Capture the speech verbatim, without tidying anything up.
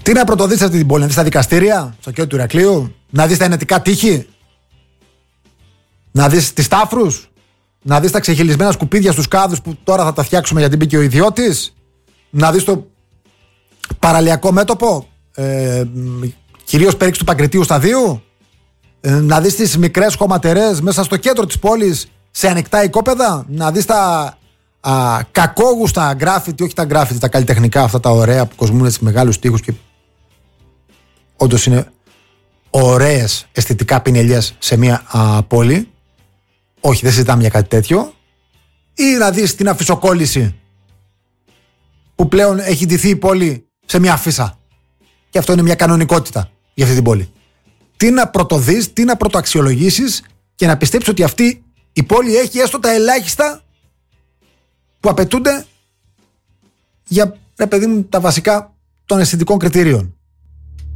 Τι να πρωτοδείς αυτή την πόλη, να δεις τα δικαστήρια στο κέντρο του Ηρακλείου, να δεις τα ενετικά τείχη, να δεις τις τάφρους, να δεις τα ξεχυλισμένα σκουπίδια στους κάδους που τώρα θα τα φτιάξουμε γιατί μπήκε ο ιδιώτης, να δεις το παραλιακό μέτωπο, ε, κυρίως πέριξη του Παγκριτίου σταδίου, ε, να δεις τις μικρές χωματερές μέσα στο κέντρο της πόλης σε ανοιχτά οικόπεδα, να δεις τα α, κακόγουστα γκράφιτι, όχι τα γκράφιτι, τα καλλιτεχνικά αυτά τα ωραία που κοσμούν στις μεγάλους τοίχους και όντως είναι ωραίες αισθητικά πινελιές σε μια α, πόλη. Όχι, δεν συζητάμε για κάτι τέτοιο. Ή να δεις την αφισοκόλληση που πλέον έχει ντυθεί η πόλη σε μια αφίσα. Και αυτό είναι μια κανονικότητα για αυτή την πόλη. Τι να πρωτοδείς, τι να πρωτοαξιολογήσεις και να πιστέψεις ότι αυτή η πόλη έχει έστω τα ελάχιστα που απαιτούνται για, ρε παιδί μου, τα βασικά των αισθητικών κριτηρίων.